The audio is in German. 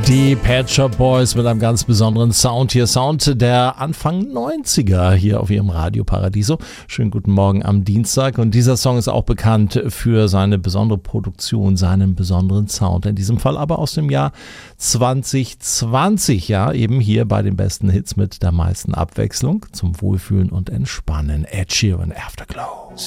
Die Pet Shop Boys mit einem ganz besonderen Sound hier. Sound der Anfang 90er hier auf ihrem Radio Paradiso. Schönen guten Morgen am Dienstag. Und dieser Song ist auch bekannt für seine besondere Produktion, seinen besonderen Sound. In diesem Fall aber aus dem Jahr 2020. Ja, eben hier bei den besten Hits mit der meisten Abwechslung zum Wohlfühlen und Entspannen. Ed Sheeran, Afterglow.